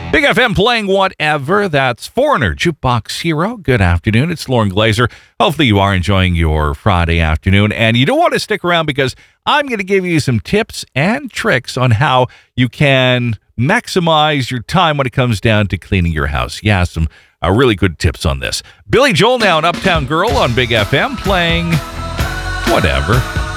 Big FM playing whatever. That's Foreigner, Jukebox Hero. Good afternoon. It's Lauren Glazer. Hopefully you are enjoying your Friday afternoon. And you don't want to stick around because I'm going to give you some tips and tricks on how you can maximize your time when it comes down to cleaning your house. Yeah, some really good tips on this. Billy Joel now, an Uptown Girl on Big FM playing whatever.